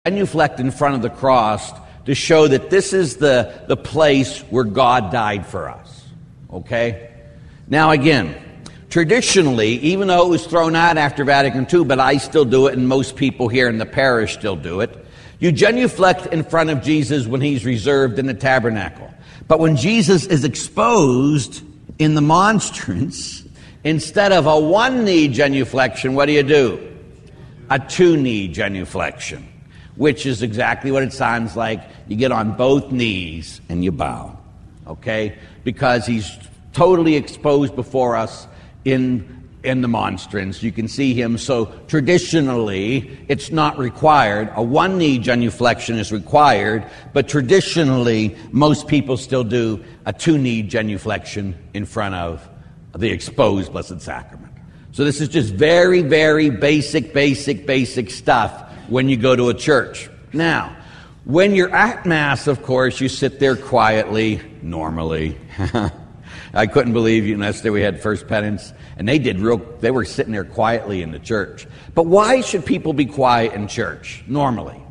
genuflect in front of the cross to show that this is the place where God died for us. Okay? Now again, traditionally, even though it was thrown out after Vatican II, but I still do it and most people here in the parish still do it, you genuflect in front of Jesus when he's reserved in the tabernacle. But when Jesus is exposed in the monstrance, instead of a one-knee genuflection, what do? A two-knee genuflection, which is exactly what it sounds like. You get on both knees and you bow, okay? Because he's totally exposed before us in the monstrance. You can see him. So traditionally, it's not required. A one-knee genuflection is required, but traditionally, most people still do a two-knee genuflection in front of the exposed Blessed Sacrament. So this is just very, very basic stuff when you go to a church. Now, when you're at Mass, of course, you sit there quietly, normally. I couldn't believe yesterday we had First Penance, and they were sitting there quietly in the church. But why should people be quiet in church, normally?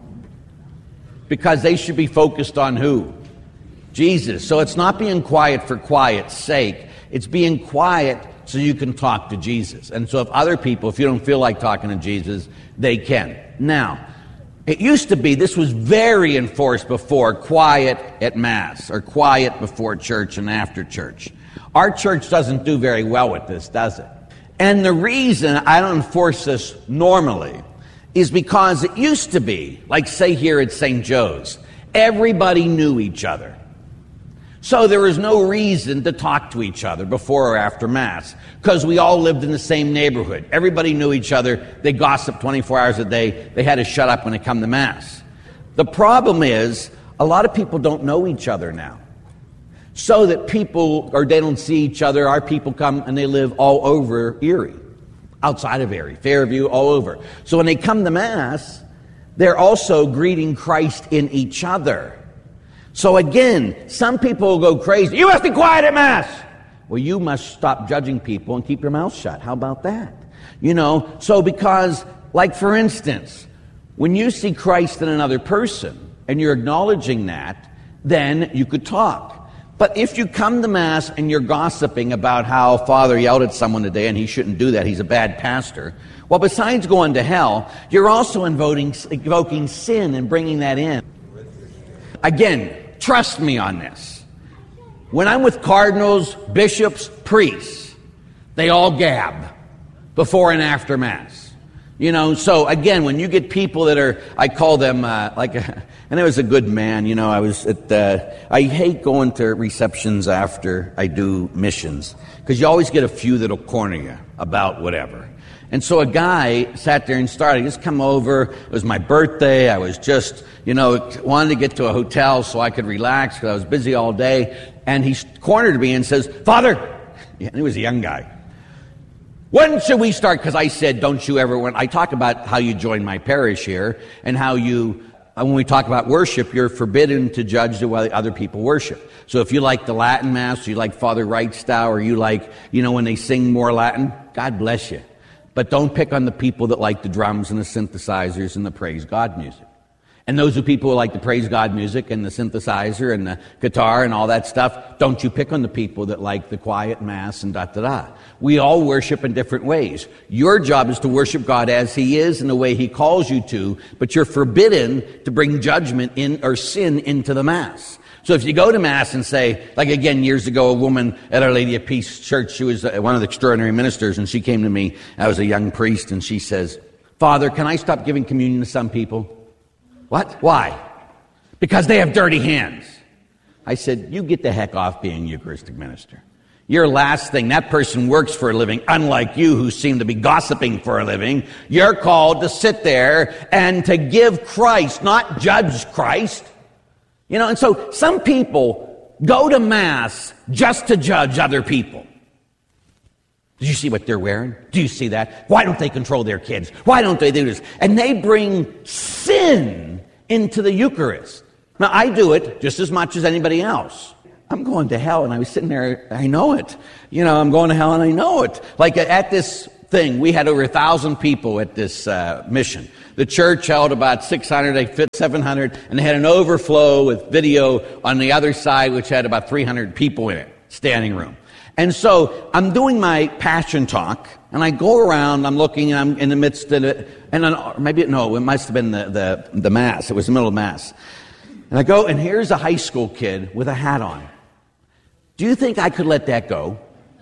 Because they should be focused on who? Jesus. So it's not being quiet for quiet's sake. It's being quiet so you can talk to Jesus. And so if you don't feel like talking to Jesus, they can. Now, it used to be, this was very enforced before, quiet at Mass, or quiet before church and after church. Our church doesn't do very well with this, does it? And the reason I don't enforce this normally is because it used to be, like say here at St. Joe's, everybody knew each other. So there was no reason to talk to each other before or after Mass, because we all lived in the same neighborhood. Everybody knew each other. They gossiped 24 hours a day. They had to shut up when it come to Mass. The problem is, a lot of people don't know each other now. So that they don't see each other. Our people come and they live all over Erie, outside of Erie, Fairview, all over. So when they come to Mass, they're also greeting Christ in each other. So again, some people will go crazy. You must be quiet at Mass. Well, you must stop judging people and keep your mouth shut. How about that? So because, like for instance, when you see Christ in another person and you're acknowledging that, then you could talk. But if you come to Mass and you're gossiping about how Father yelled at someone today and he shouldn't do that, he's a bad pastor, well, besides going to hell, you're also invoking sin and bringing that in. Again, trust me on this. When I'm with cardinals, bishops, priests, they all gab before and after Mass. So again, when you get people that are, I call them and it was a good man, I hate going to receptions after I do missions, because you always get a few that'll corner you about whatever. And so a guy sat there and started, just come over. It was my birthday. I was just, wanted to get to a hotel so I could relax because I was busy all day. And he cornered me and says, Father, and he was a young guy, when should we start? Because I said, don't you ever, I talk about how you join my parish here and how when we talk about worship, you're forbidden to judge the way other people worship. So if you like the Latin Mass, or you like Father Wright style, or you like, when they sing more Latin, God bless you. But don't pick on the people that like the drums and the synthesizers and the praise God music. And those people who like the praise God music and the synthesizer and the guitar and all that stuff, don't you pick on the people that like the quiet Mass and da-da-da. We all worship in different ways. Your job is to worship God as He is in the way He calls you to, but you're forbidden to bring judgment in or sin into the Mass. So if you go to Mass and say, like again, years ago, a woman at Our Lady of Peace Church, she was one of the extraordinary ministers, and she came to me, I was a young priest, and she says, Father, can I stop giving communion to some people? What? Why? Because they have dirty hands. I said, you get the heck off being a Eucharistic minister. Your last thing, that person works for a living, unlike you who seem to be gossiping for a living. You're called to sit there and to give Christ, not judge Christ. And so some people go to Mass just to judge other people. Did you see what they're wearing? Do you see that? Why don't they control their kids? Why don't they do this? And they bring sin into the Eucharist. Now, I do it just as much as anybody else. I'm going to hell, and I was sitting there, I know it. I'm going to hell, and I know it. Like at this thing. We had over 1,000 people at this mission. The church held about 600, they fit 700, and they had an overflow with video on the other side, which had about 300 people in it, standing room. And so I'm doing my passion talk, and I go around, I'm looking, and I'm in the midst of it, and it must have been the Mass. It was the middle of Mass. And I go, and here's a high school kid with a hat on. Do you think I could let that go?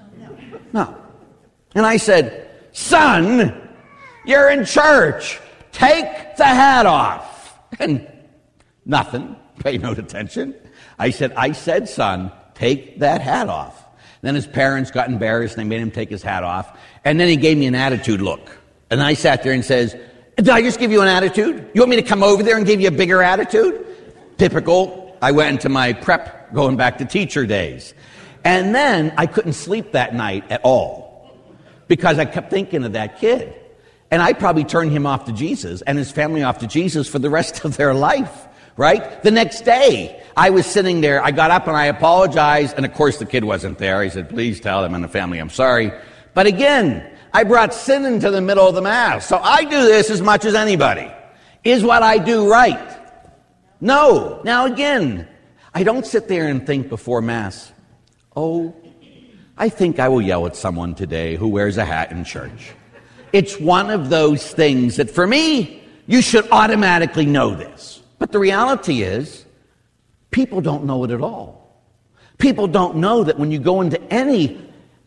No. And I said, son, you're in church. Take the hat off. And nothing. Pay no attention. I said, son, take that hat off. Then his parents got embarrassed and they made him take his hat off. And then he gave me an attitude look. And I sat there and says, did I just give you an attitude? You want me to come over there and give you a bigger attitude? Typical. I went into my prep going back to teacher days. And then I couldn't sleep that night at all because I kept thinking of that kid. And I probably turned him off to Jesus and his family off to Jesus for the rest of their life, right? The next day, I was sitting there. I got up and I apologized. And of course, the kid wasn't there. He said, please tell them and the family I'm sorry. But again, I brought sin into the middle of the Mass. So I do this as much as anybody. Is what I do right? No. Now again, I don't sit there and think before Mass, oh, I think I will yell at someone today who wears a hat in church. It's one of those things that for me, you should automatically know this. But the reality is, people don't know it at all. People don't know that when you go into any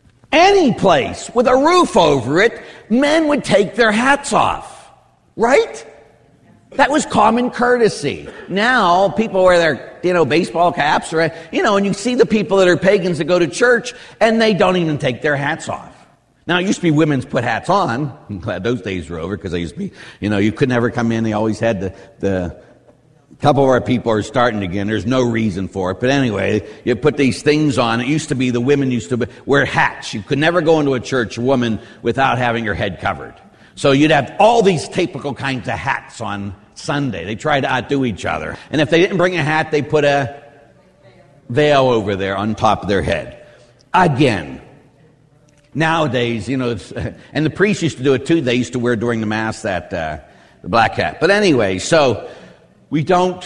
place with a roof over it, men would take their hats off. Right? That was common courtesy. Now, people wear their, baseball caps, or, and you see the people that are pagans that go to church, and they don't even take their hats off. Now, it used to be women's put hats on. I'm glad those days were over, because they used to be, you could never come in. They always had the couple of our people are starting again. There's no reason for it. But anyway, you put these things on. It used to be the women used to wear hats. You could never go into a church, a woman, without having her head covered. So you'd have all these typical kinds of hats on Sunday. They tried to outdo each other. And if they didn't bring a hat, they put a veil over there on top of their head. Again, nowadays, and the priests used to do it too. They used to wear during the Mass the black hat. But anyway, so we don't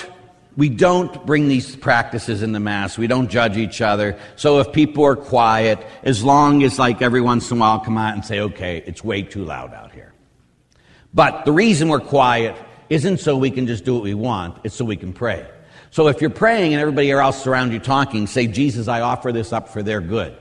bring these practices in the Mass. We don't judge each other. So if people are quiet, as long as every once in a while come out and say, okay, it's way too loud out here. But the reason we're quiet isn't so we can just do what we want. It's so we can pray. So if you're praying and everybody else around you talking, say, Jesus, I offer this up for their good.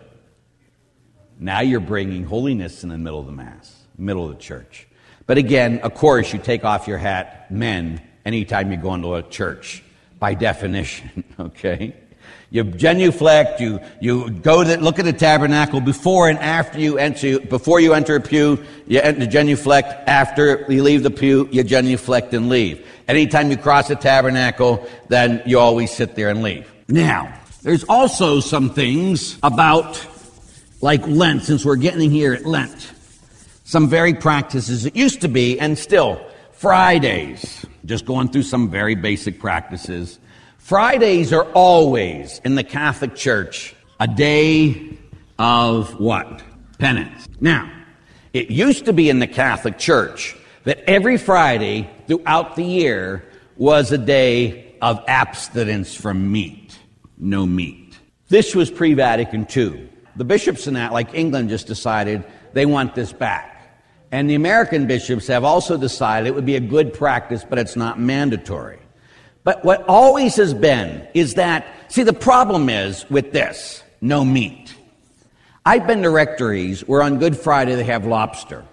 Now you're bringing holiness in the middle of the Mass, middle of the church. But again, of course, you take off your hat, men, anytime you go into a church, by definition, okay? You genuflect, you go to look at the tabernacle before and after you enter. Before you enter a pew, you genuflect. After you leave the pew, you genuflect and leave. Anytime you cross the tabernacle, then you always sit there and leave. Now, there's also some things about, like Lent, since we're getting here at Lent. Some very practices. It used to be, and still, Fridays. Just going through some very basic practices. Fridays are always, in the Catholic Church, a day of what? Penance. Now, it used to be in the Catholic Church that every Friday throughout the year was a day of abstinence from meat. No meat. This was pre-Vatican II. The bishops in that, like England, just decided they want this back. And the American bishops have also decided it would be a good practice, but it's not mandatory. But what always has been is that, see, the problem is with this, no meat. I've been to rectories where on Good Friday they have lobster.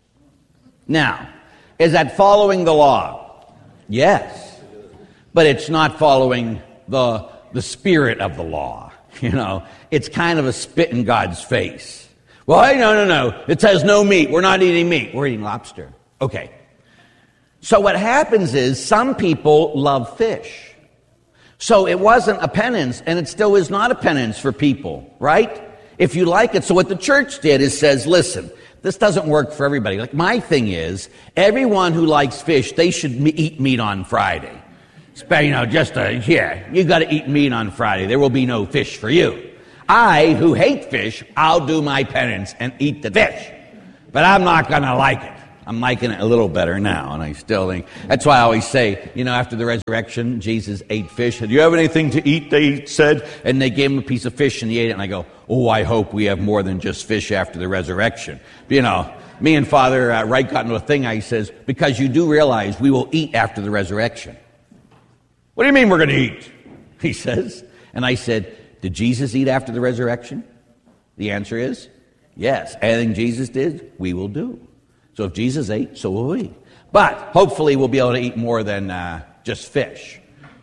Now, is that following the law? Yes. But it's not following the spirit of the law. It's kind of a spit in God's face. Well, hey, no. It says no meat. We're not eating meat. We're eating lobster. Okay. So what happens is some people love fish. So it wasn't a penance, and it still is not a penance for people, right? If you like it. So what the church did is says, listen, this doesn't work for everybody. Like my thing is, everyone who likes fish, they should eat meat on Friday. You got to eat meat on Friday. There will be no fish for you. I, who hate fish, I'll do my penance and eat the fish. But I'm not going to like it. I'm liking it a little better now, and I still think, that's why I always say, after the resurrection, Jesus ate fish. Do you have anything to eat, they said? And they gave him a piece of fish, and he ate it, and I go, oh, I hope we have more than just fish after the resurrection. Me and Father Wright got into a thing. He says, because you do realize we will eat after the resurrection. What do you mean we're going to eat? He says. And I said, did Jesus eat after the resurrection? The answer is yes. Anything Jesus did, we will do. So if Jesus ate, so will we. But hopefully we'll be able to eat more than just fish,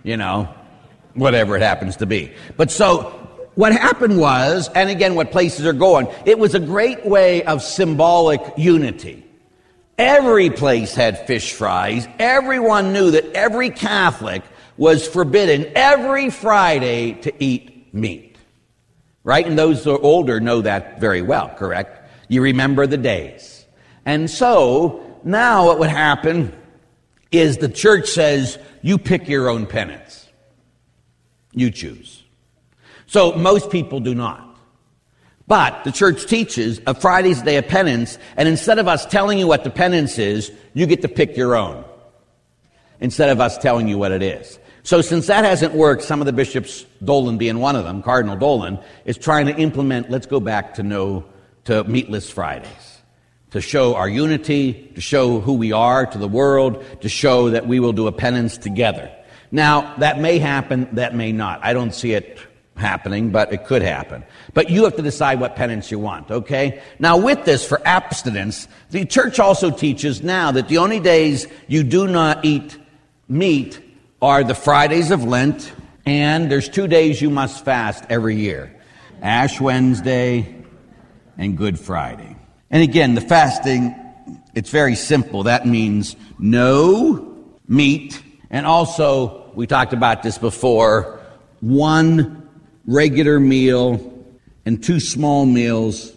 whatever it happens to be. But so what happened was, and again, what places are going, it was a great way of symbolic unity. Every place had fish fries. Everyone knew that every Catholic was forbidden every Friday to eat meat. Right? And those who are older know that very well, correct? You remember the days. And so, now what would happen is the church says, you pick your own penance. You choose. So, most people do not. But the church teaches a Friday's day of penance, and instead of us telling you what the penance is, you get to pick your own. Instead of us telling you what it is. So since that hasn't worked, some of the bishops, Dolan being one of them, Cardinal Dolan, is trying to implement, let's go back to meatless Fridays. To show our unity, to show who we are to the world, to show that we will do a penance together. Now, that may happen, that may not. I don't see it happening, but it could happen. But you have to decide what penance you want, okay? Now, with this, for abstinence, the church also teaches now that the only days you do not eat meat are the Fridays of Lent, and there's 2 days you must fast every year. Ash Wednesday and Good Friday. And again, the fasting, it's very simple. That means no meat. And also, we talked about this before, 1 regular meal and 2 small meals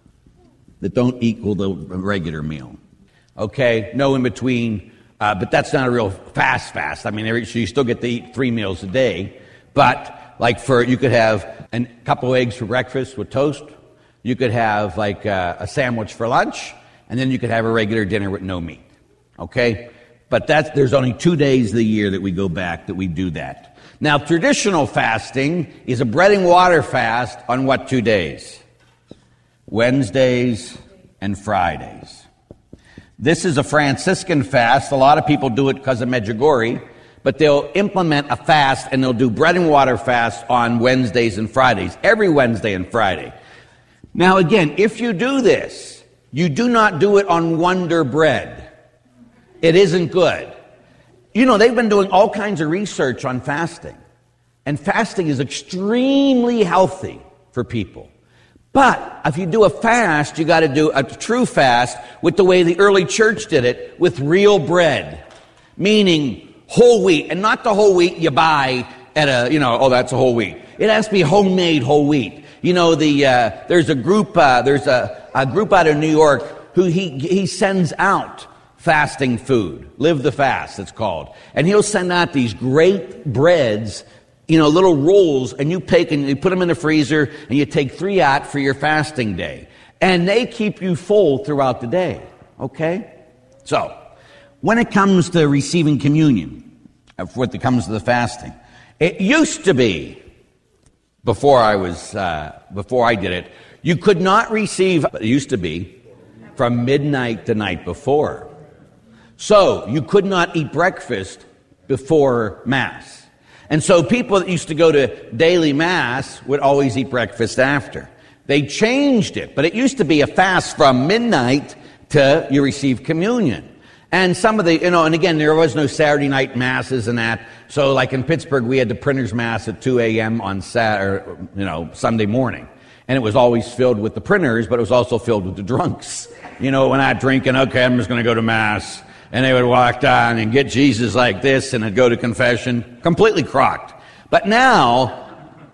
that don't equal the regular meal. Okay? No in between. But that's not a real fast. I mean, so you still get to eat 3 meals a day. But you could have a couple of eggs for breakfast with toast. You could have a sandwich for lunch, and then you could have a regular dinner with no meat. Okay? But there's only 2 days of the year that we go back that we do that. Now, traditional fasting is a bread and water fast on what 2 days? Wednesdays and Fridays. This is a Franciscan fast. A lot of people do it because of Medjugorje, but they'll implement a fast and they'll do bread and water fast on Wednesdays and Fridays, every Wednesday and Friday. Now again, if you do this, you do not do it on Wonder Bread. It isn't good. They've been doing all kinds of research on fasting. And fasting is extremely healthy for people. But if you do a fast, you got to do a true fast with the way the early church did it, with real bread. Meaning whole wheat, and not the whole wheat you buy at that's a whole wheat. It has to be homemade whole wheat. There's a group out of New York who he sends out fasting food. Live the Fast, it's called. And he'll send out these great breads, little rolls, and you put them in the freezer, and you take 3 out for your fasting day. And they keep you full throughout the day, okay? So, when it comes to receiving communion, when it comes to the fasting, it used to be, before I did it, you could not receive, it used to be, from midnight to night before. So, you could not eat breakfast before Mass. And so people that used to go to daily Mass would always eat breakfast after. They changed it, but it used to be a fast from midnight to you receive communion. And some of the, and again, there was no Saturday night Masses and that. So like in Pittsburgh, we had the Printer's Mass at 2 a.m. on Sunday morning. And it was always filled with the printers, but it was also filled with the drunks. When I'm drinking, okay, I'm just going to go to Mass. And they would walk down and get Jesus like this, and it'd go to confession, completely crocked. But now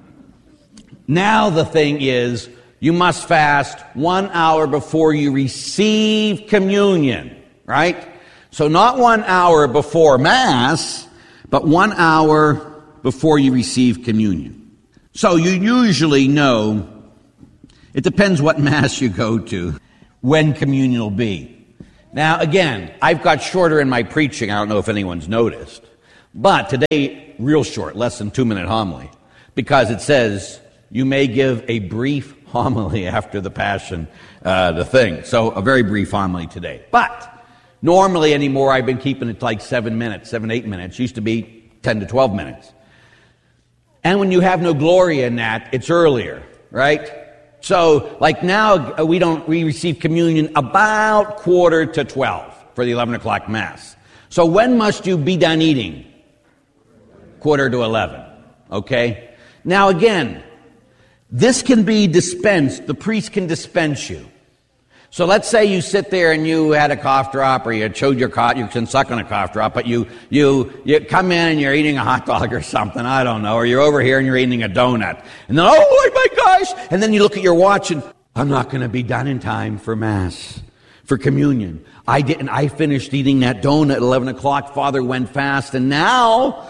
the thing is, you must fast 1 hour before you receive communion, right? So not 1 hour before Mass, but 1 hour before you receive communion. So you usually know, it depends what Mass you go to. when communion will be. Now, again, I've got shorter in my preaching. I don't know if anyone's noticed. But today, real short, less than 2-minute homily. Because it says, you may give a brief homily after the Passion, the thing. So, a very brief homily today. But, normally anymore, I've been keeping it to like 7 minutes, 7-8 minutes. Used to be 10 to 12 minutes. And when you have no glory in that, it's earlier, right? So, like now, we receive communion about 11:45 for the 11 o'clock Mass. So when must you be done eating? 11:45, okay? Now again, this can be dispensed, the priest can dispense you. So let's say you sit there and you had a cough drop, or you chewed your cough, you can suck on a cough drop, but you come in and you're eating a hot dog or something, I don't know, or you're over here and you're eating a donut. And then, oh my gosh! And then you look at your watch and, I'm not going to be done in time for Mass, for communion. I finished eating that donut at 11 o'clock, Father went fast, and now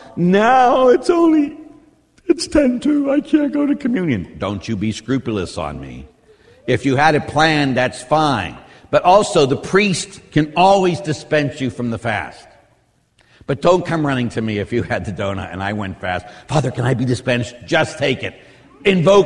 it's 10 to, I can't go to communion. Don't you be scrupulous on me. If you had it planned, that's fine. But also, the priest can always dispense you from the fast. But don't come running to me if you had the donut and I went fast. Father, can I be dispensed? Just take it. Invoke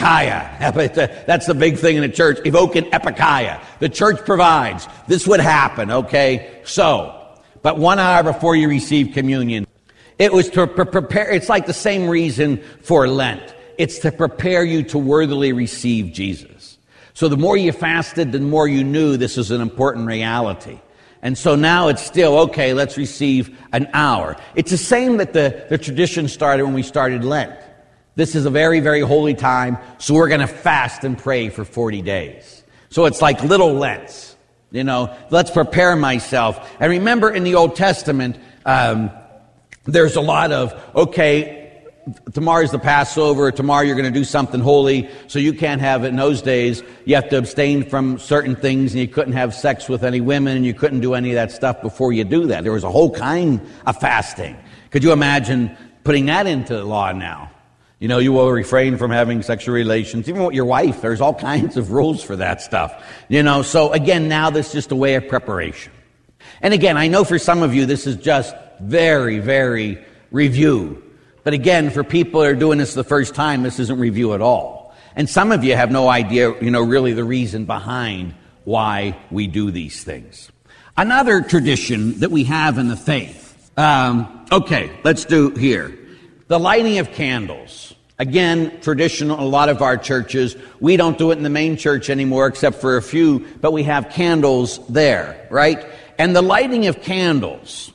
epikeia. That's the big thing in the church. Evoke an epikeia. The church provides. This would happen, okay? So, but 1 hour before you receive communion, it was to prepare. It's like the same reason for Lent. It's to prepare you to worthily receive Jesus. So the more you fasted, the more you knew this is an important reality. And so now it's still, okay, let's receive an hour. It's the same that the tradition started when we started Lent. This is a very, very holy time, so we're going to fast and pray for 40 days. So it's like little Lents. Let's prepare myself. And remember in the Old Testament, there's a lot of, okay, tomorrow's the Passover, tomorrow you're going to do something holy, so you can't have it in those days. You have to abstain from certain things, and you couldn't have sex with any women, and you couldn't do any of that stuff before you do that. There was a whole kind of fasting. Could you imagine putting that into law now? You will refrain from having sexual relations, even with your wife. There's all kinds of rules for that stuff. So again, now this is just a way of preparation. And again, I know for some of you this is just very, very review. But again, for people that are doing this the first time, this isn't review at all. And some of you have no idea, really the reason behind why we do these things. Another tradition that we have in the faith. Okay, let's do here. The lighting of candles. Again, traditional, a lot of our churches, we don't do it in the main church anymore except for a few, but we have candles there, right? And the lighting of candles.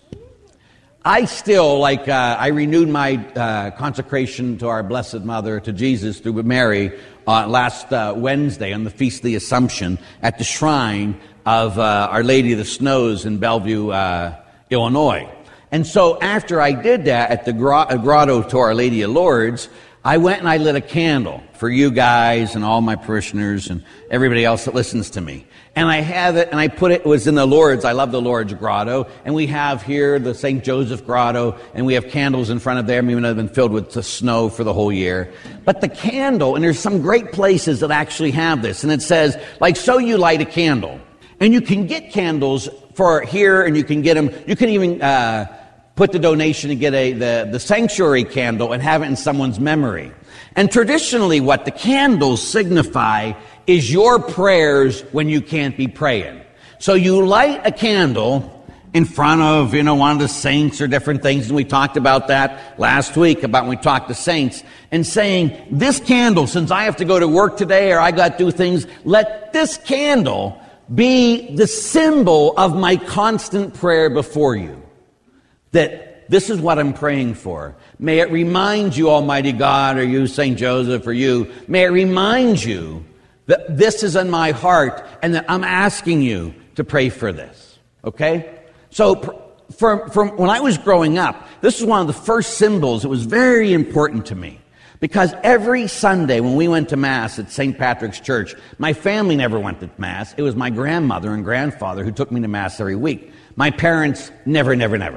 I still, I renewed my consecration to our Blessed Mother, to Jesus, through Mary, last Wednesday on the Feast of the Assumption at the shrine of Our Lady of the Snows in Bellevue, Illinois. And so after I did that at the grotto to Our Lady of Lourdes, I went and I lit a candle for you guys and all my parishioners and everybody else that listens to me. And I have it, and it was in the Lourdes. I love the Lourdes grotto. And we have here the St. Joseph grotto, and we have candles in front of them, even though they've been filled with the snow for the whole year. But the candle, and there's some great places that actually have this, and it says, so you light a candle. And you can get candles for here, and you can get them, you can even put the donation and get the sanctuary candle and have it in someone's memory. And traditionally, what the candles signify is your prayers when you can't be praying. So you light a candle in front of, one of the saints or different things, and we talked about that last week, about when we talked to saints, and saying, this candle, since I have to go to work today or I got to do things, let this candle be the symbol of my constant prayer before you. That this is what I'm praying for. May it remind you, Almighty God, or you, St. Joseph, or you, may it remind you that this is in my heart and that I'm asking you to pray for this. Okay? So from when I was growing up, this was one of the first symbols. It was very important to me. Because every Sunday when we went to Mass at St. Patrick's Church, my family never went to Mass. It was my grandmother and grandfather who took me to Mass every week. My parents never.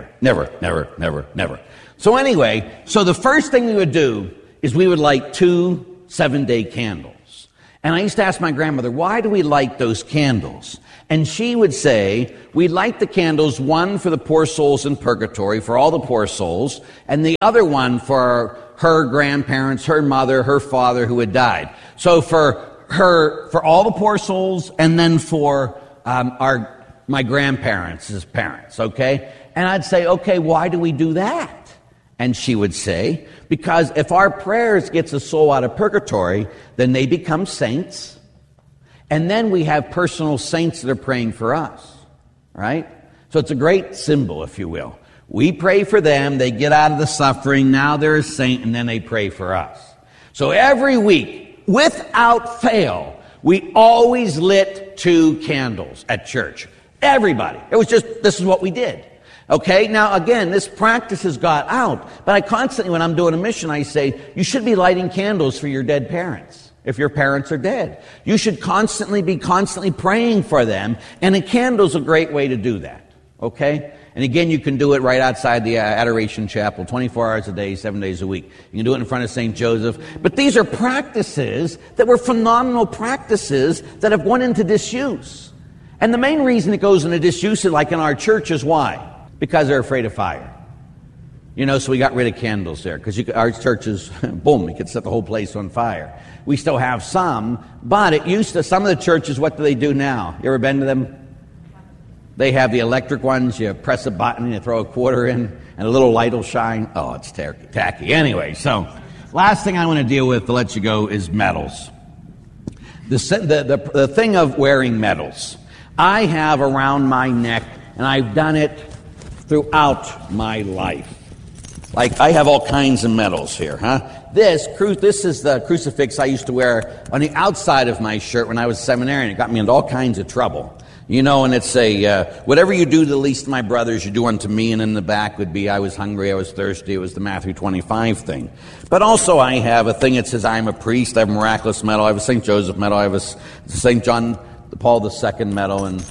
So anyway, so the first thing we would do is we would light 2 7-day candles. And I used to ask my grandmother, why do we light those candles? And she would say, we light the candles, one for the poor souls in purgatory, for all the poor souls, and the other one for her grandparents, her mother, her father who had died. So for all the poor souls, and then for my grandparents' parents, okay? And I'd say, okay, why do we do that? And she would say, because if our prayers gets a soul out of purgatory, then they become saints. And then we have personal saints that are praying for us, right? So it's a great symbol, if you will. We pray for them, they get out of the suffering, now they're a saint, and then they pray for us. So every week, without fail, we always lit 2 candles at church. Everybody. It was just, this is what we did. Okay, now again, this practice has got out, but I constantly, when I'm doing a mission, I say, you should be lighting candles for your dead parents. If your parents are dead, you should constantly be praying for them, and a candle's a great way to do that. Okay? And again, you can do it right outside the Adoration Chapel, 24 hours a day, 7 days a week. You can do it in front of St. Joseph. But these are practices that were phenomenal practices that have gone into disuse. And the main reason it goes into disuse, like in our church, is why? Because they're afraid of fire. You know, so we got rid of candles there, because our churches, boom, you could set the whole place on fire. We still have some, but some of the churches, what do they do now? You ever been to them? They have the electric ones. You press a button, you throw a quarter in, and a little light will shine. Oh, it's tacky. Anyway, so last thing I want to deal with to let you go is medals. The thing of wearing medals. I have around my neck, and I've done it throughout my life. Like, I have all kinds of medals here, huh? This is the crucifix I used to wear on the outside of my shirt when I was a seminarian. It got me into all kinds of trouble. You know, and it's whatever you do to the least of my brothers, you do unto me. And in the back would be, I was hungry, I was thirsty. It was the Matthew 25 thing. But also I have a thing that says I am a priest. I have a miraculous medal. I have a St. Joseph medal. I have a St. John Paul II medal. And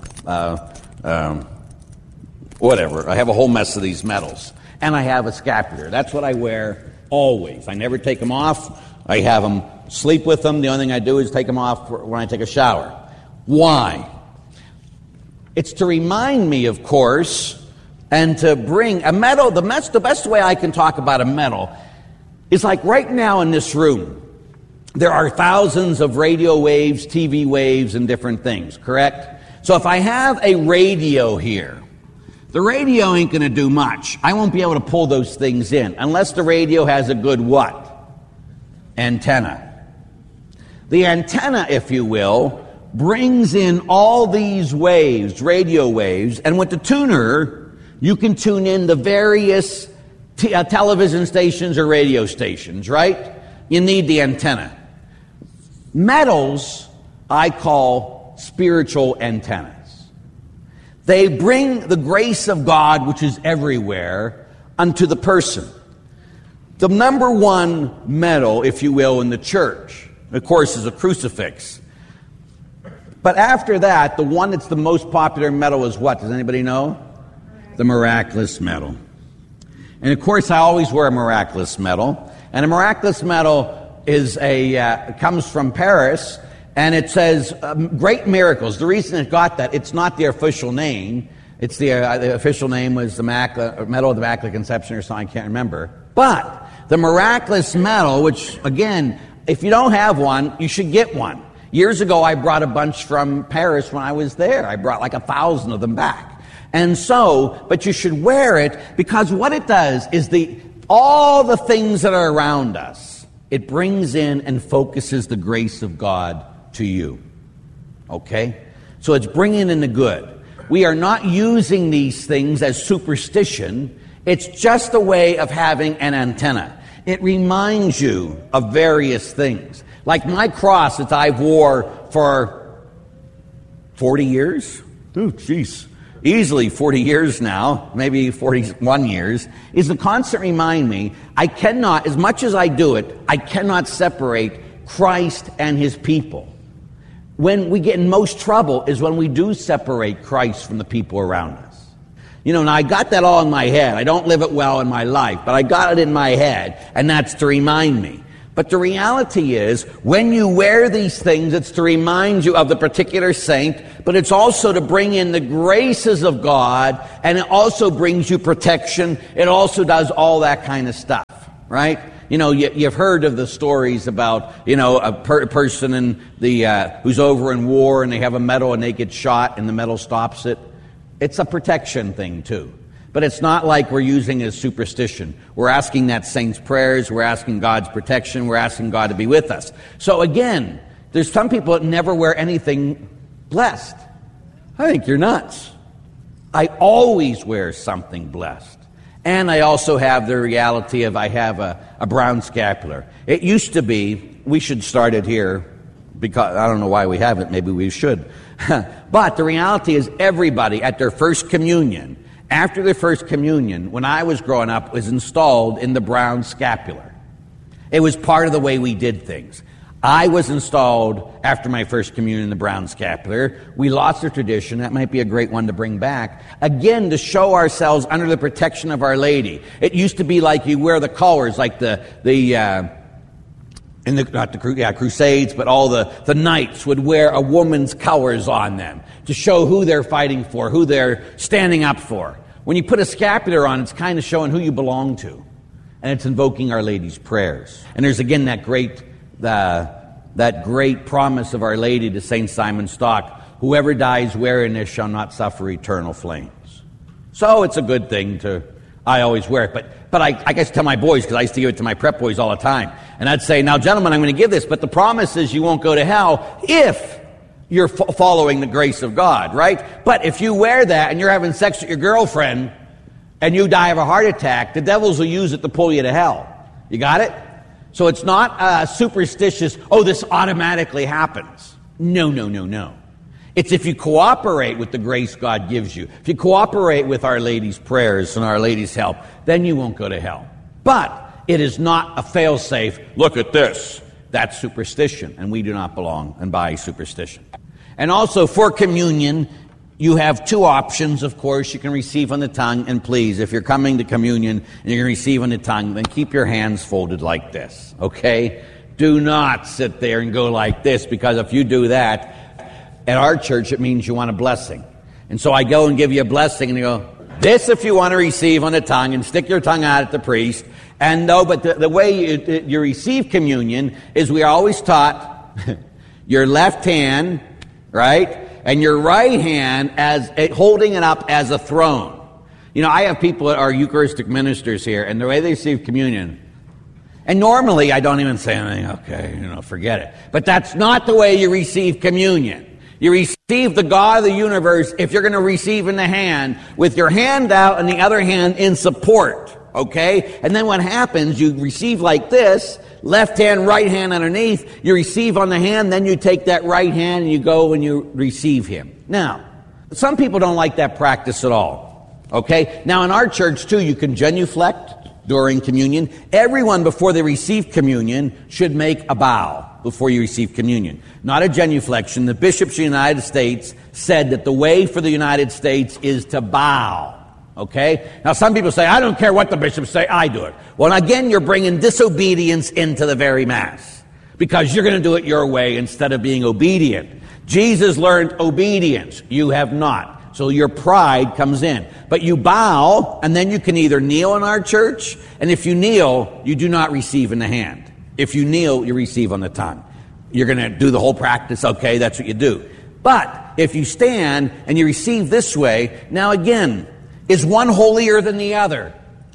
whatever. I have a whole mess of these medals. And I have a scapular. That's what I wear always. I never take them off. I have them, sleep with them. The only thing I do is take them off when I take a shower. Why? It's to remind me, of course, and to bring a medal. The best way I can talk about a medal is like right now in this room, there are thousands of radio waves, TV waves, and different things, correct? So if I have a radio here, the radio ain't going to do much. I won't be able to pull those things in unless the radio has a good what? Antenna. The antenna, if you will, brings in all these waves, radio waves, and with the tuner, you can tune in the various television stations or radio stations, right? You need the antenna. Metals, I call spiritual antennas. They bring the grace of God, which is everywhere, unto the person. The number one metal, if you will, in the church, of course, is a crucifix. But after that, the one that's the most popular metal is what? Does anybody know? The miraculous medal. And of course, I always wear a miraculous medal. And a miraculous medal is comes from Paris, and it says great miracles. The reason it got that, it's not the official name. It's the official name was the Medal of the Immaculate Conception or something, I can't remember. But the miraculous medal, which again, if you don't have one, you should get one. Years ago, I brought a bunch from Paris when I was there. I brought like 1,000 of them back. And so, but you should wear it because what it does is all the things that are around us, it brings in and focuses the grace of God to you. Okay? So it's bringing in the good. We are not using these things as superstition. It's just a way of having an antenna. It reminds you of various things. Like my cross that I wore for 40 years. Oh, jeez. Easily 40 years now, maybe 41 years, is to constantly remind me, I cannot, as much as I do it, I cannot separate Christ and his people. When we get in most trouble is when we do separate Christ from the people around us. You know, now I got that all in my head. I don't live it well in my life, but I got it in my head, and that's to remind me. But the reality is, when you wear these things, it's to remind you of the particular saint, but it's also to bring in the graces of God, and it also brings you protection. It also does all that kind of stuff, right? You know, you've heard of the stories about, you know, a person in who's over in war, and they have a medal and they get shot and the medal stops it. It's a protection thing too. But it's not like we're using it as superstition. We're asking that saint's prayers. We're asking God's protection. We're asking God to be with us. So again, there's some people that never wear anything blessed. I think you're nuts. I always wear something blessed. And I also have the reality of I have a brown scapular. It used to be, we should start it here, because I don't know why we haven't, maybe we should. But the reality is everybody at their first communion, after their first communion, when I was growing up, was installed in the brown scapular. It was part of the way we did things. I was installed after my first communion in the brown scapular. We lost the tradition. That might be a great one to bring back. Again, to show ourselves under the protection of Our Lady. It used to be like you wear the colors, like Crusades, but all the knights would wear a woman's colors on them to show who they're fighting for, who they're standing up for. When you put a scapular on, it's kind of showing who you belong to. And it's invoking Our Lady's prayers. And there's again that great promise of Our Lady to St. Simon Stock, whoever dies wearing this shall not suffer eternal flames. So it's a good thing I always wear it. But I guess tell my boys, because I used to give it to my prep boys all the time. And I'd say, now gentlemen, I'm going to give this, but the promise is you won't go to hell if you're following the grace of God, right? But if you wear that and you're having sex with your girlfriend and you die of a heart attack, the devils will use it to pull you to hell. You got it? So it's not superstitious, this automatically happens. No. It's if you cooperate with the grace God gives you, if you cooperate with Our Lady's prayers and Our Lady's help, then you won't go to hell. But it is not a fail-safe, look at this. That's superstition, and we do not belong and buy superstition. And also for communion, you have two options, of course. You can receive on the tongue, and please, if you're coming to communion and you're going to receive on the tongue, then keep your hands folded like this, okay? Do not sit there and go like this, because if you do that, at our church, it means you want a blessing. And so I go and give you a blessing, and you go, this if you want to receive on the tongue, and stick your tongue out at the priest. And no, but the way you receive communion is we are always taught your left hand, right, and your right hand as holding it up as a throne. You know, I have people that are Eucharistic ministers here, and the way they receive communion, and normally I don't even say anything, okay, forget it. But that's not the way you receive communion. You receive the God of the universe if you're going to receive in the hand, with your hand out and the other hand in support, okay? And then what happens, you receive like this, left hand, right hand underneath, you receive on the hand, then you take that right hand and you go and you receive Him. Now, some people don't like that practice at all, okay? Now in our church too, you can genuflect during communion. Everyone before they receive communion should make a bow before you receive communion. Not a genuflection. The bishops of the United States said that the way for the United States is to bow. Okay? Now some people say, I don't care what the bishops say, I do it. Well, again, you're bringing disobedience into the very Mass, because you're going to do it your way instead of being obedient. Jesus learned obedience. You have not. So your pride comes in. But you bow, and then you can either kneel in our church, and if you kneel, you do not receive in the hand. If you kneel, you receive on the tongue. You're going to do the whole practice, okay, that's what you do. But if you stand and you receive this way, now again, is one holier than the other?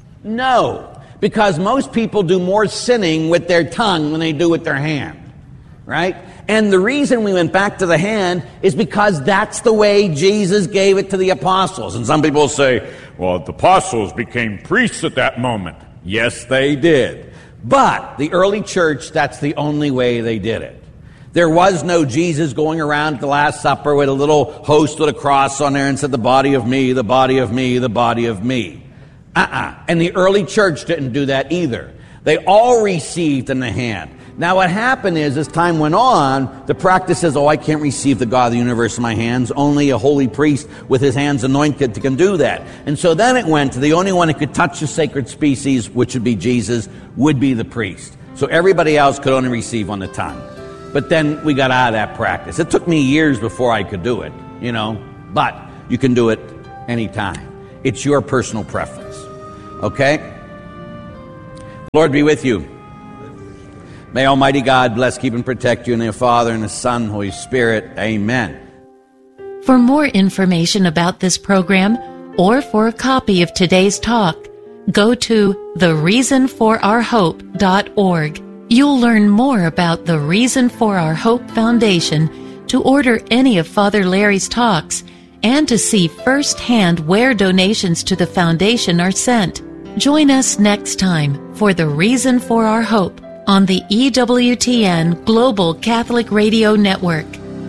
No, because most people do more sinning with their tongue than they do with their hand, right? And the reason we went back to the hand is because that's the way Jesus gave it to the apostles. And some people say, well, the apostles became priests at that moment. Yes, they did. But the early church, that's the only way they did it. There was no Jesus going around at the Last Supper with a little host with a cross on there and said, the body of me, the body of me, the body of me. And the early church didn't do that either. They all received in the hand. Now what happened is, as time went on, the practice says, I can't receive the God of the universe in my hands. Only a holy priest with his hands anointed can do that. And so then it went to the only one who could touch the sacred species, which would be Jesus, would be the priest. So everybody else could only receive on the tongue. But then we got out of that practice. It took me years before I could do it, but you can do it anytime. It's your personal preference. Okay? Lord be with you. May Almighty God bless, keep, and protect you in the Father, and the Son, and Holy Spirit. Amen. For more information about this program, or for a copy of today's talk, go to thereasonforourhope.org. You'll learn more about the Reason for Our Hope Foundation, to order any of Father Larry's talks, and to see firsthand where donations to the foundation are sent. Join us next time for The Reason for Our Hope on the EWTN Global Catholic Radio Network.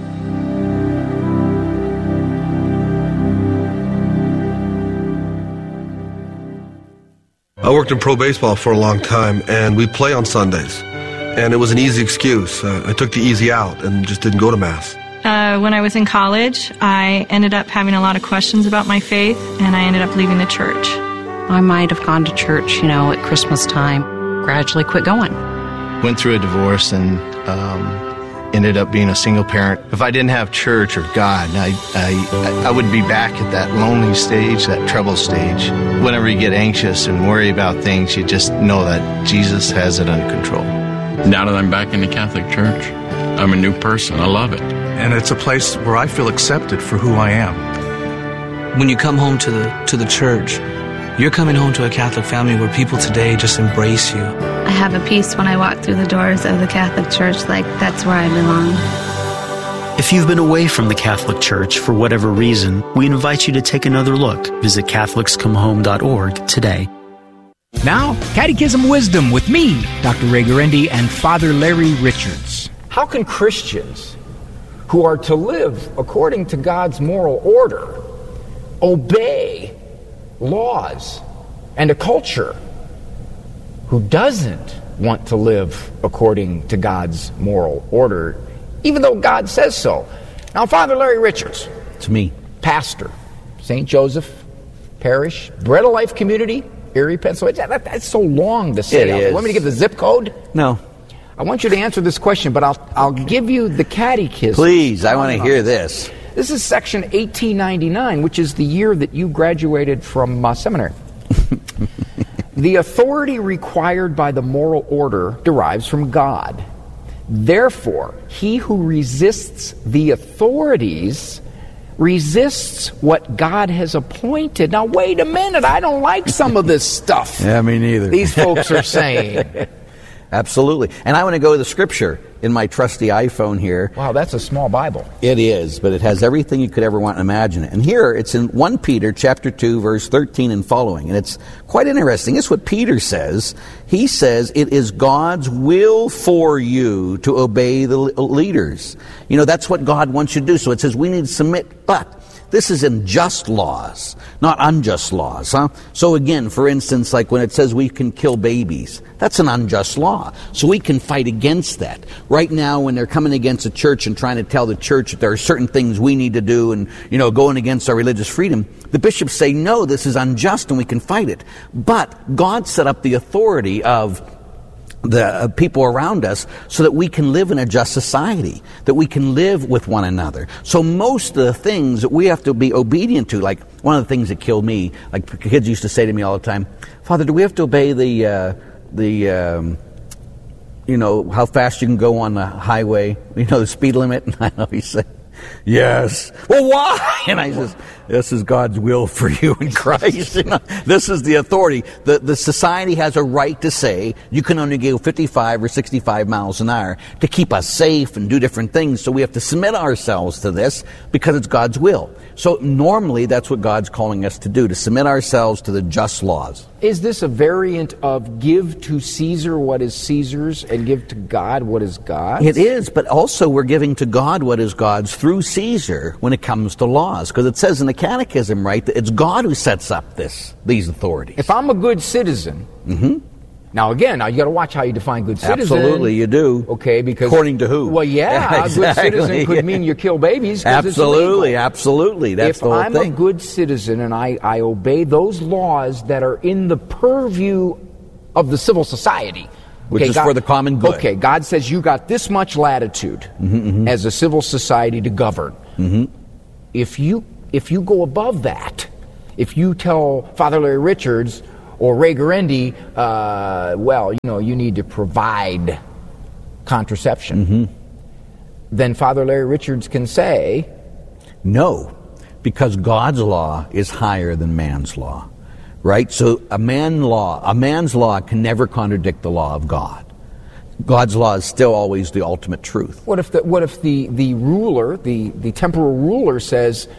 I worked in pro baseball for a long time, and we play on Sundays. And it was an easy excuse. I took the easy out and just didn't go to Mass. When I was in college, I ended up having a lot of questions about my faith, and I ended up leaving the church. I might have gone to church, at Christmas time. Gradually quit going. Went through a divorce and ended up being a single parent. If I didn't have church or God, I would be back at that lonely stage, that trouble stage. Whenever you get anxious and worry about things, you just know that Jesus has it under control. Now that I'm back in the Catholic Church, I'm a new person. I love it. And it's a place where I feel accepted for who I am. When you come home to the church, you're coming home to a Catholic family where people today just embrace you. I have a peace when I walk through the doors of the Catholic Church, like that's where I belong. If you've been away from the Catholic Church for whatever reason, we invite you to take another look. Visit CatholicsComeHome.org today. Now, Catechism Wisdom with me, Dr. Ray Guarendi, and Father Larry Richards. How can Christians who are to live according to God's moral order obey laws and a culture who doesn't want to live according to God's moral order, even though God says so? Now, Father Larry Richards. It's me. Pastor, St. Joseph Parish, Bread of Life Community, Erie, Pennsylvania. That's so long to say. It is. You want me to give the zip code? No. I want you to answer this question, but I'll give you the catechism. Please, I want to hear this. This is section 1899, which is the year that you graduated from seminary. The authority required by the moral order derives from God. Therefore, he who resists the authorities resists what God has appointed. Now, wait a minute. I don't like some of this stuff. Yeah, me neither. These folks are saying. Absolutely. And I want to go to the scripture in my trusty iPhone here. Wow, that's a small Bible. It is, but it has everything you could ever want and imagine. And here it's in 1 Peter chapter 2, verse 13 and following. And it's quite interesting. It's what Peter says. He says, it is God's will for you to obey the leaders. That's what God wants you to do. So it says we need to submit, but this is in just laws, not unjust laws. So again, for instance, like when it says we can kill babies, that's an unjust law. So we can fight against that. Right now, when they're coming against the church and trying to tell the church that there are certain things we need to do and, going against our religious freedom, the bishops say, no, this is unjust and we can fight it. But God set up the authority of the people around us so that we can live in a just society, that we can live with one another. So most of the things that we have to be obedient to, like one of the things that killed me, like kids used to say to me all the time, Father, do we have to obey how fast you can go on the highway, the speed limit? And I always say, yes. Well, why? And I says, this is God's will for you in Christ. This is the authority. The society has a right to say you can only go 55 or 65 miles an hour to keep us safe and do different things. So we have to submit ourselves to this because it's God's will. So normally that's what God's calling us to do, to submit ourselves to the just laws. Is this a variant of give to Caesar what is Caesar's and give to God what is God's? It is, but also we're giving to God what is God's through Caesar when it comes to laws. Because it says in the Catechism, right, that it's God who sets up these authorities. If I'm a good citizen, now you got to watch how you define good citizen. Absolutely, you do. Okay, because according to who? Well, yeah, exactly. A good citizen could mean you kill babies. Absolutely, it's absolutely. That's if the whole I'm thing. a good citizen and I obey those laws that are in the purview of the civil society, Which is for the common good. Okay, God says you got this much latitude as a civil society to govern. If you go above that, if you tell Father Larry Richards or Ray Guarendi, you need to provide contraception, then Father Larry Richards can say, no, because God's law is higher than man's law. Right? So a man's law can never contradict the law of God. God's law is still always the ultimate truth. What if the ruler, the temporal ruler says,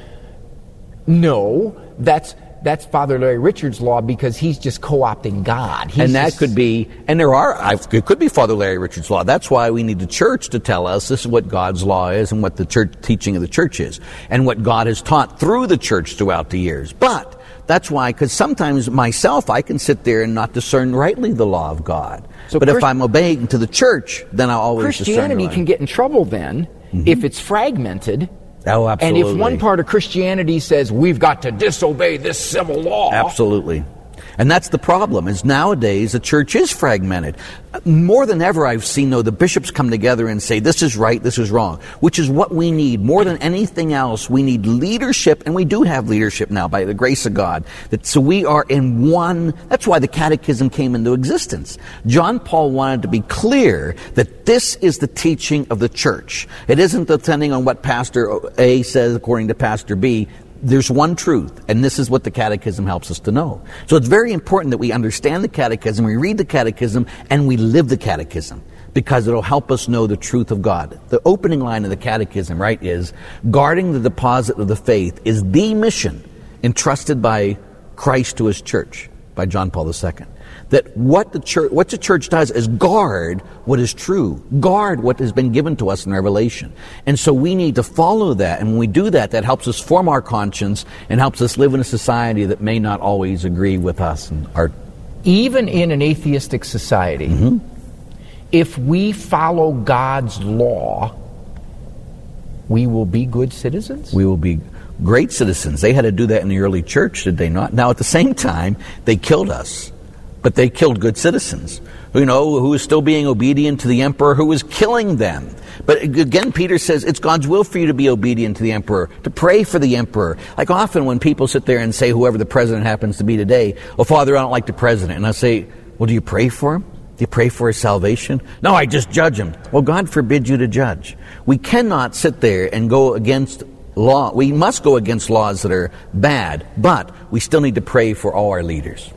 no, that's Father Larry Richards' law because he's just co-opting God. It could be Father Larry Richards' law. That's why we need the church to tell us this is what God's law is and what the church teaching of the church is and what God has taught through the church throughout the years. But that's why, because sometimes myself, I can sit there and not discern rightly the law of God. But if I'm obeying to the church, then I'll always discern Christianity can get in trouble then if it's fragmented. Oh, absolutely. And if one part of Christianity says, we've got to disobey this civil law. Absolutely. And that's the problem, is nowadays the church is fragmented. More than ever I've seen, the bishops come together and say, this is right, this is wrong, which is what we need. More than anything else, we need leadership, and we do have leadership now by the grace of God. So we are in one. That's why the catechism came into existence. John Paul wanted to be clear that this is the teaching of the church. It isn't depending on what Pastor A says according to Pastor B. There's one truth, and this is what the catechism helps us to know. So it's very important that we understand the catechism, we read the catechism, and we live the catechism, because it'll help us know the truth of God. The opening line of the catechism, right, is guarding the deposit of the faith is the mission entrusted by Christ to his church, by John Paul II. That what the church does is guard what is true, guard what has been given to us in Revelation. And so we need to follow that, and when we do that, that helps us form our conscience and helps us live in a society that may not always agree with us. Even in an atheistic society, if we follow God's law, we will be good citizens? We will be great citizens. They had to do that in the early church, did they not? Now, at the same time, they killed us. But they killed good citizens, who was still being obedient to the emperor, who was killing them. But again, Peter says it's God's will for you to be obedient to the emperor, to pray for the emperor. Like often when people sit there and say, whoever the president happens to be today, oh, Father, I don't like the president. And I say, well, do you pray for him? Do you pray for his salvation? No, I just judge him. Well, God forbid you to judge. We cannot sit there and go against law. We must go against laws that are bad, but we still need to pray for all our leaders.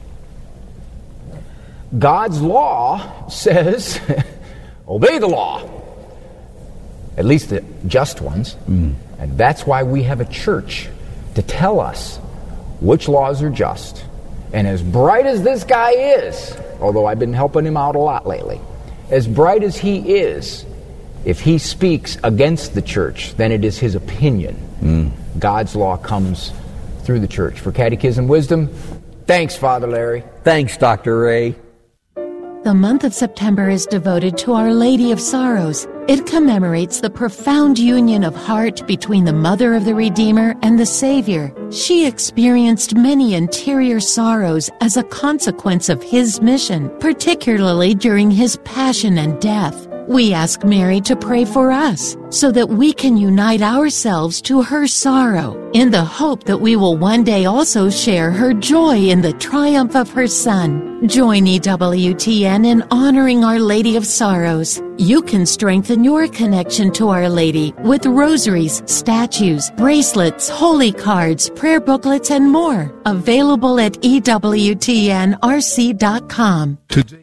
God's law says, obey the law. At least the just ones. And that's why we have a church to tell us which laws are just. And as bright as this guy is, although I've been helping him out a lot lately, as bright as he is, if he speaks against the church, then it is his opinion. God's law comes through the church. For Catechism Wisdom, thanks, Father Larry. Thanks, Dr. Ray. The month of September is devoted to Our Lady of Sorrows. It commemorates the profound union of heart between the Mother of the Redeemer and the Savior. She experienced many interior sorrows as a consequence of his mission, particularly during his passion and death. We ask Mary to pray for us so that we can unite ourselves to her sorrow in the hope that we will one day also share her joy in the triumph of her Son. Join EWTN in honoring Our Lady of Sorrows. You can strengthen your connection to Our Lady with rosaries, statues, bracelets, holy cards, prayer booklets, and more. Available at EWTNRC.com.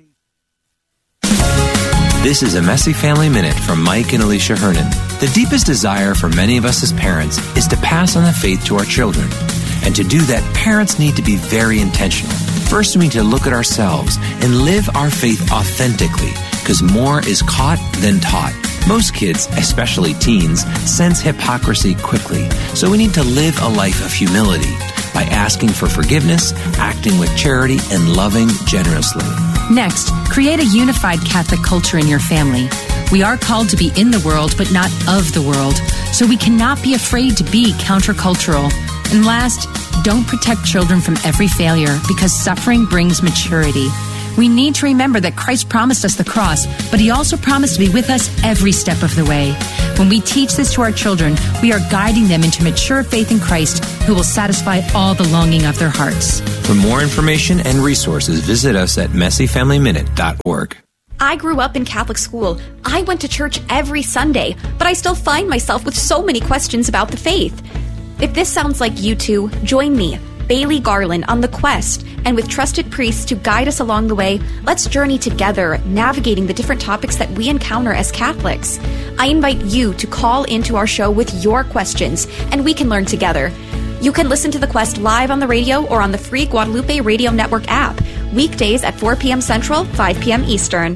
This is a Messy Family Minute from Mike and Alicia Hernan. The deepest desire for many of us as parents is to pass on the faith to our children. And to do that, parents need to be very intentional. First, we need to look at ourselves and live our faith authentically, because more is caught than taught. Most kids, especially teens, sense hypocrisy quickly, so we need to live a life of humility by asking for forgiveness, acting with charity, and loving generously. Next, create a unified Catholic culture in your family. We are called to be in the world, but not of the world, so we cannot be afraid to be countercultural. And last, don't protect children from every failure, because suffering brings maturity. We need to remember that Christ promised us the cross, but He also promised to be with us every step of the way. When we teach this to our children, we are guiding them into mature faith in Christ, who will satisfy all the longing of their hearts. For more information and resources, visit us at messyfamilyminute.org. I grew up in Catholic school. I went to church every Sunday, but I still find myself with so many questions about the faith. If this sounds like you two, join me, Bailey Garland, on the quest, and with trusted priests to guide us along the way, let's journey together, navigating the different topics that we encounter as Catholics. I invite you to call into our show with your questions, and we can learn together. You can listen to The Quest live on the radio or on the free Guadalupe Radio Network app, weekdays at 4 p.m. Central, 5 p.m. Eastern.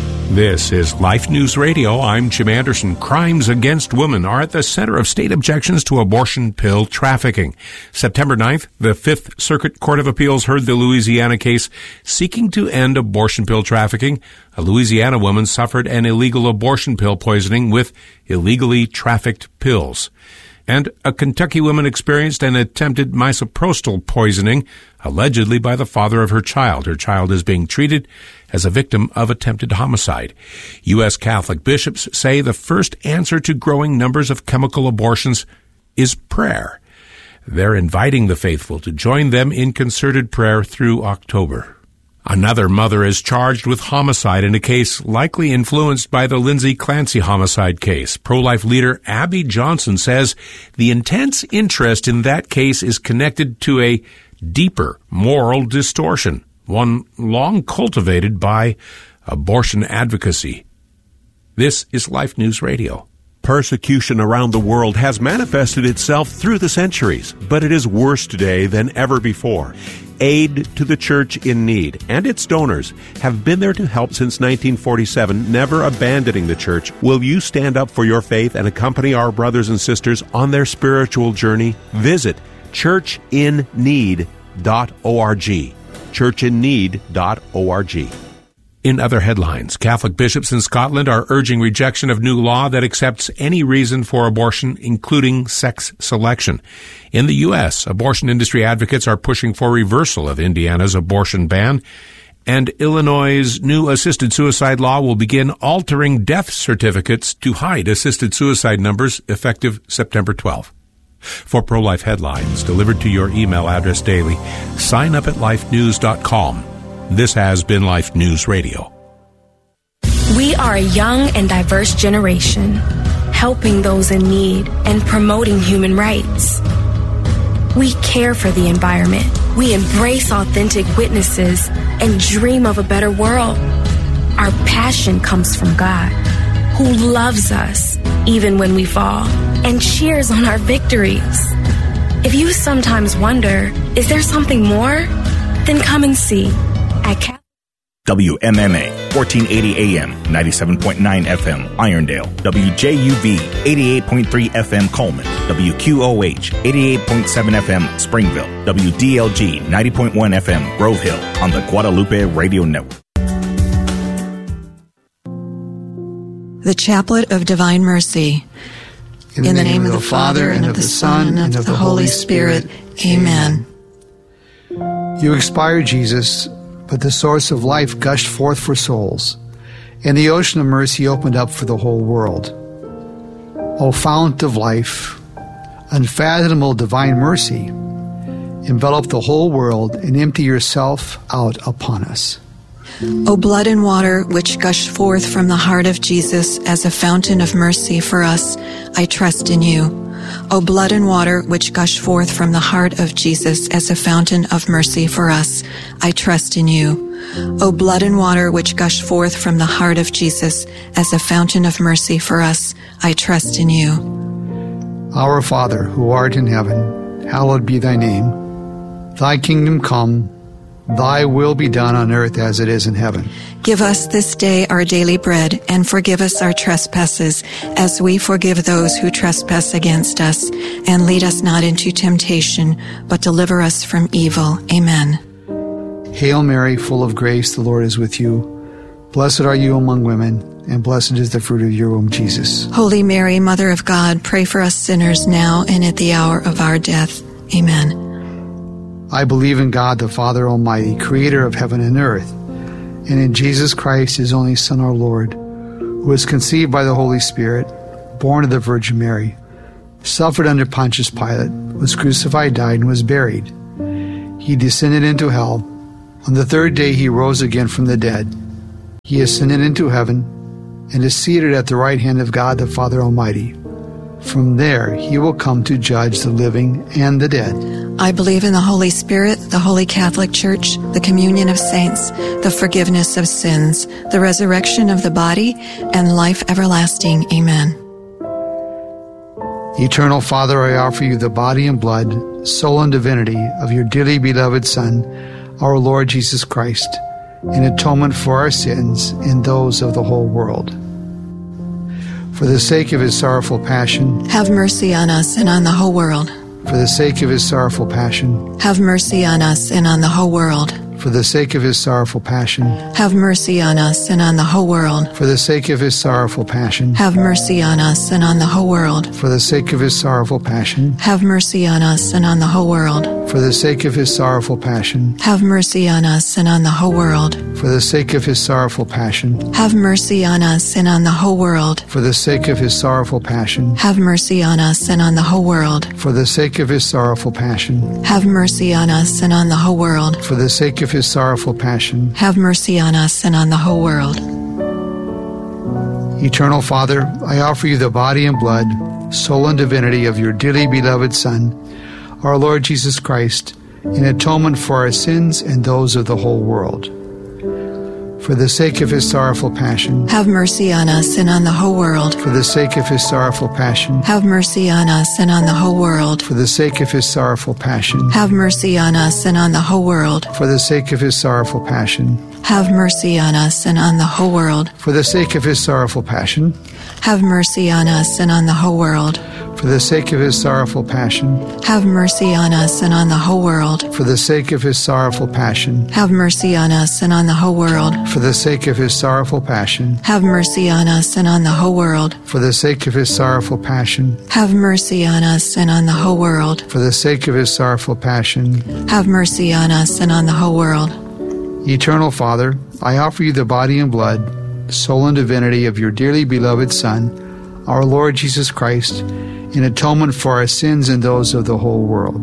This is Life News Radio. I'm Jim Anderson. Crimes against women are at the center of state objections to abortion pill trafficking. September 9th, the Fifth Circuit Court of Appeals heard the Louisiana case seeking to end abortion pill trafficking. A Louisiana woman suffered an illegal abortion pill poisoning with illegally trafficked pills. And a Kentucky woman experienced an attempted misoprostol poisoning, allegedly by the father of her child. Her child is being treated as a victim of attempted homicide. U.S. Catholic bishops say the first answer to growing numbers of chemical abortions is prayer. They're inviting the faithful to join them in concerted prayer through October. Another mother is charged with homicide in a case likely influenced by the Lindsay Clancy homicide case. Pro-life leader Abby Johnson says the intense interest in that case is connected to a deeper moral distortion, one long cultivated by abortion advocacy. This is Life News Radio. Persecution around the world has manifested itself through the centuries, but it is worse today than ever before. Aid to the Church in Need and its donors have been there to help since 1947, never abandoning the Church. Will you stand up for your faith and accompany our brothers and sisters on their spiritual journey? Visit churchinneed.org. churchinneed.org. In other headlines, Catholic bishops in Scotland are urging rejection of new law that accepts any reason for abortion, including sex selection. In the U.S., abortion industry advocates are pushing for reversal of Indiana's abortion ban, and Illinois' new assisted suicide law will begin altering death certificates to hide assisted suicide numbers effective September 12th. For pro-life headlines delivered to your email address daily, sign up at lifenews.com. This has been Life News Radio. We are a young and diverse generation, helping those in need and promoting human rights. We care for the environment. We embrace authentic witnesses and dream of a better world. Our passion comes from God, who loves us even when we fall and cheers on our victories. If you sometimes wonder, is there something more? Then come and see. WMMA, 1480 AM, 97.9 FM, Irondale. WJUV, 88.3 FM, Coleman. WQOH, 88.7 FM, Springville. WDLG, 90.1 FM, Grove Hill, on the Guadalupe Radio Network. The Chaplet of Divine Mercy. In the name of the Father, and of the Son, and of the Holy Spirit. Amen. You expired, Jesus, but the source of life gushed forth for souls, and the ocean of mercy opened up for the whole world. O fount of life, unfathomable divine mercy, envelop the whole world and empty yourself out upon us. O blood and water which gush forth from the heart of Jesus as a fountain of mercy for us, I trust in you. O blood and water which gush forth from the heart of Jesus as a fountain of mercy for us, I trust in you. O blood and water which gush forth from the heart of Jesus as a fountain of mercy for us, I trust in you. Our Father, who art in heaven, hallowed be thy name. Thy kingdom come, thy will be done on earth as it is in heaven. Give us this day our daily bread, and forgive us our trespasses, as we forgive those who trespass against us. And lead us not into temptation, but deliver us from evil. Amen. Hail Mary, full of grace, the Lord is with you. Blessed are you among women, and blessed is the fruit of your womb, Jesus. Holy Mary, Mother of God, pray for us sinners now and at the hour of our death. Amen. I believe in God, the Father Almighty, creator of heaven and earth. and in Jesus Christ, his only Son, our Lord, who was conceived by the Holy Spirit, born of the Virgin Mary, suffered under Pontius Pilate, was crucified, died, and was buried. He descended into hell. On the third day he rose again from the dead. He ascended into heaven and is seated at the right hand of God the Father Almighty. From there he will come to judge the living and the dead. I believe in the Holy Spirit, the Holy Catholic Church, the communion of saints, the forgiveness of sins, the resurrection of the body, and life everlasting. Amen. Eternal Father, I offer you the body and blood, soul and divinity of your dearly beloved Son, our Lord Jesus Christ, in atonement for our sins and those of the whole world. For the sake of his sorrowful passion, have mercy on us and on the whole world. For the sake of his sorrowful passion, have mercy on us and on the whole world. For the sake of his sorrowful passion, have mercy on us and on the whole world. For the sake of his sorrowful passion, have mercy on us and on the whole world. For the sake of his sorrowful passion, have mercy on us and on the whole world. For the sake of his sorrowful passion, have mercy on us and on the whole world. For the sake of his sorrowful passion, have mercy on us and on the whole world. For the sake of his sorrowful passion, have mercy on us and on the whole world. For the sake of his sorrowful passion, have mercy on us and on the whole world. For the sake of his sorrowful passion, have mercy on us and on the whole world. Eternal Father, I offer you the body and blood, soul and divinity of your dearly beloved Son, our Lord Jesus Christ, in atonement for our sins and those of the whole world. For the sake of his sorrowful passion, have mercy on us and on the whole world. For the sake of his sorrowful passion, have mercy on us and on the whole world. For the sake of his sorrowful passion, have mercy on us and on the whole world. For the sake of his sorrowful passion, have mercy on us and on the whole world. For the sake of his sorrowful passion, have mercy on us and on the whole world. For the sake of his sorrowful passion, have mercy on us and on the whole world. For the sake of his sorrowful passion, have mercy on us and on the whole world. For the sake of his sorrowful passion, have mercy on us and on the whole world. For the sake of his sorrowful passion, have mercy on us and on the whole world. For the sake of his sorrowful passion, have mercy on us and on the whole world. Eternal Father, I offer you the body and blood, soul and divinity of your dearly beloved Son, our Lord Jesus Christ, in atonement for our sins and those of the whole world.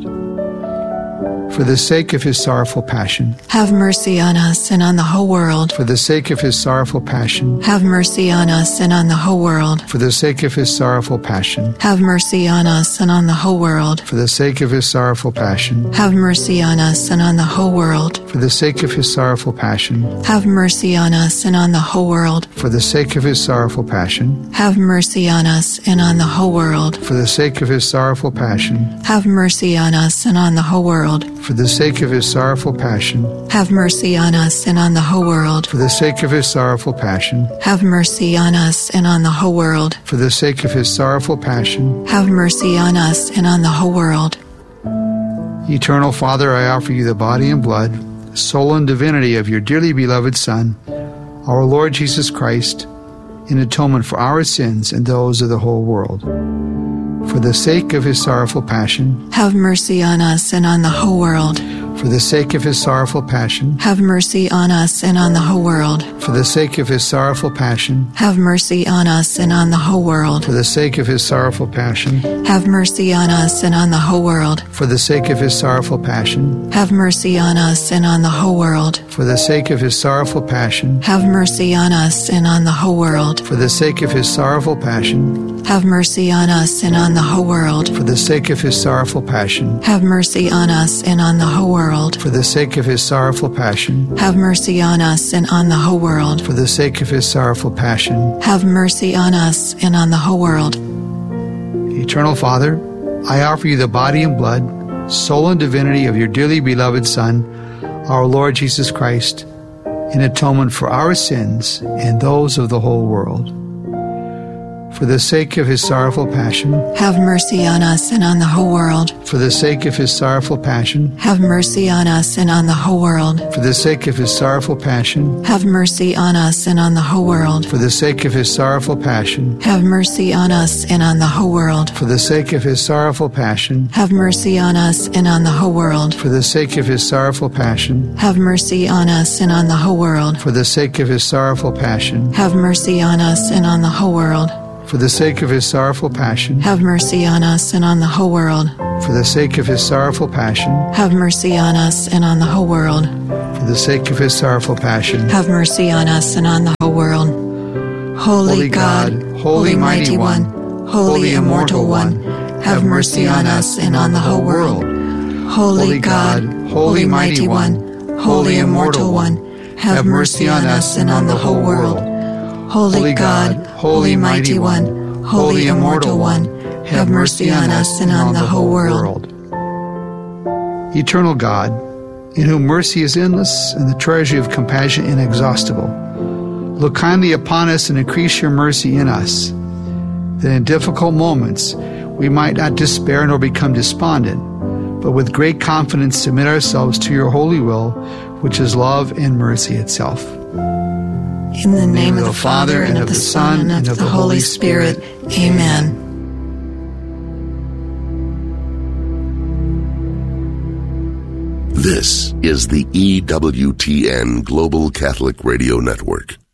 For the sake of his sorrowful passion, have mercy on us and on the whole world. For the sake of his sorrowful passion, have mercy on us and on the whole world. For the sake of his sorrowful passion, have mercy on us and on the whole world. For the sake of his sorrowful passion, have mercy on us and on the whole world. For the sake of his sorrowful passion, have mercy on us and on the whole world. For the sake of his sorrowful passion, have mercy on us and on the whole world. For the sake of his sorrowful passion, have mercy on us and on the whole world. For the sake of his sorrowful passion, have mercy on us and on the whole world. For the sake of his sorrowful passion, have mercy on us and on the whole world. For the sake of his sorrowful passion, have mercy on us and on the whole world. Eternal Father, I offer you the body and blood, soul and divinity of your dearly beloved Son, our Lord Jesus Christ, in atonement for our sins and those of the whole world. For the sake of his sorrowful passion, have mercy on us and on the whole world. For the sake of his sorrowful passion, have mercy on us and on the whole world. For the sake of his sorrowful passion, have mercy on us and on the whole world. For the sake of his sorrowful passion, have mercy on us and on the whole world. For the sake of his sorrowful passion, have mercy on us and on the whole world. For the sake of his sorrowful passion, have mercy on us and on the whole world. For the sake of his sorrowful passion, have mercy on us and on the whole world. For the sake of his sorrowful passion, have mercy on us and on the whole world. For the sake of his sorrowful passion, have mercy on us and on the whole world. For the sake of his sorrowful passion, have mercy on us and on the whole world. Eternal Father, I offer you the body and blood, soul and divinity of your dearly beloved Son, our Lord Jesus Christ, in atonement for our sins and those of the whole world. For the sake of his sorrowful passion, have mercy on us and on the whole world. For the sake of his sorrowful passion, have mercy on us and on the whole world. For the sake of his sorrowful passion, have mercy on us and on the whole world. For the sake of his sorrowful passion, have mercy on us and on the whole world. For the sake of his sorrowful passion, have mercy on us and on the whole world. For the sake of his sorrowful passion, have mercy on us and on the whole world. For the sake of his sorrowful passion, have mercy on us and on the whole world. For the sake of his sorrowful passion, have mercy on us and on the whole world. For the sake of his sorrowful passion, have mercy on us and on the whole world. For the sake of his sorrowful passion, have mercy on us and on the whole world. Holy God, Holy Mighty One, Holy Immortal One, have mercy on us and on the whole world. Holy God, Holy Mighty One, Holy Immortal One, have mercy on us and on the whole world. Holy God, Holy Mighty One, Holy Immortal One, have mercy on us and on the whole world. Eternal God, in whom mercy is endless and the treasury of compassion inexhaustible, look kindly upon us and increase your mercy in us, that in difficult moments we might not despair nor become despondent, but with great confidence submit ourselves to your holy will, which is love and mercy itself. In the name of the Father, and of the Son, and of the Holy Spirit. Amen. This is the EWTN Global Catholic Radio Network.